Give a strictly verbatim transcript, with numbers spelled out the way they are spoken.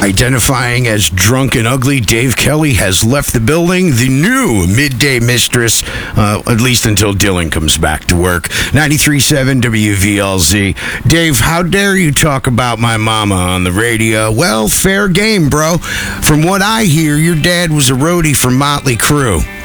Identifying as drunk and ugly, Dave Kelly has left the building. The new midday mistress, uh, at least until Dylan comes back to work. ninety-three point seven W V L Z. Dave, how dare you talk about my mama on the radio? Well, fair game, bro. From what I hear, your dad was a roadie for Motley Crue.